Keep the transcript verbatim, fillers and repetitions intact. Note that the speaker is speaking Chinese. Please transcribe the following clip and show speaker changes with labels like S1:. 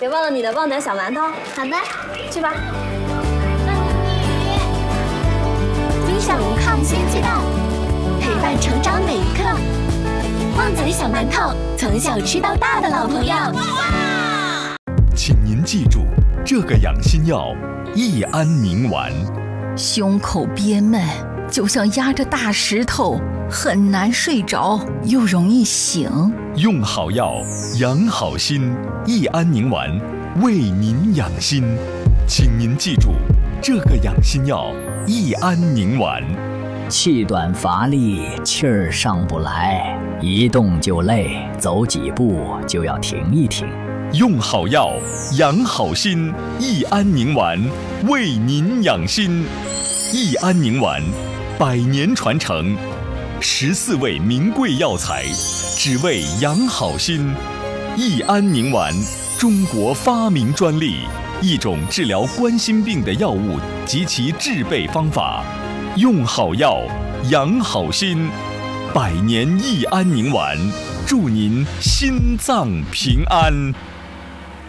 S1: 别忘了你的旺仔小馒头。
S2: 好的，
S1: 去吧。
S2: 微笑无抗先知道，陪伴成长每一刻。旺仔小馒头，从小吃到大的老朋友。
S3: 请您记住，这个养心药益安宁丸。
S4: 胸口憋闷，就像压着大石头，很难睡着，又容易醒。
S3: 用好药，养好心，益安宁丸为您养心。请您记住，这个养心药益安宁丸。
S5: 气短乏力，气儿上不来，一动就累，走几步就要停一停。
S3: 用好药，养好心，益安宁丸为您养心。益安宁丸，百年传承，十四味名贵药材，只为养好心。益安宁丸，中国发明专利，一种治疗冠心病的药物及其制备方法。用好药，养好心，百年益安宁丸，祝您心脏平安。